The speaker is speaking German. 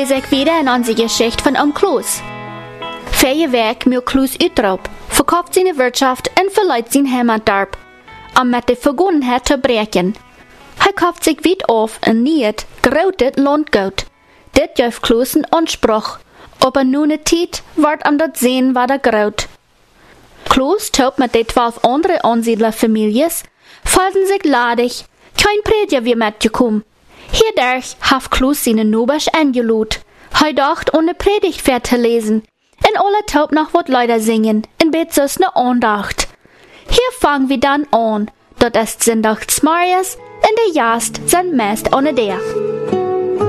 lese ich wieder in unsere Geschichte von Kloos. 4 Werk mit Kloos Utrop, verkauft seine Wirtschaft und verleiht sein Heimatdorp, mit der Vergangenheit zu brechen. Er kauft sich weit auf und niet großes Landgut. Das gibt Kloos einen Anspruch, aber nun eine Zeit wird das sehen, was graut. Kloos taubt mit den 12 anderen Ansiedlerfamilies, fallen sich ladig, kein Prediger wie mitgekommen. Hierdurch hat Kloos seine Nobers angelot. Er dacht, ohne Predigt zu lesen. Und alle taubt noch wat Leute singen, in bet sus ne Andacht. Hier fangen wir dann an. Dort ist Sonntagsmorgens, in der Jast sind meist ohne der.